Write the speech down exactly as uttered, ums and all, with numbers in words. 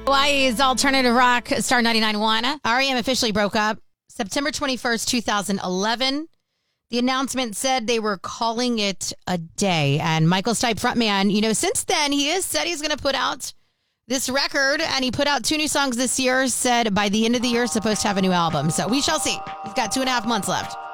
Hawaii's alternative rock star ninety-nine point one. R E M officially broke up September twenty-first, twenty eleven. The announcement said they were calling it a day. And Michael Stipe, frontman, you know, since then, he has said he's going to put out this record. And he put out two new songs this year, said by the end of the year, supposed to have a new album. So we shall see. He's got two and a half months left.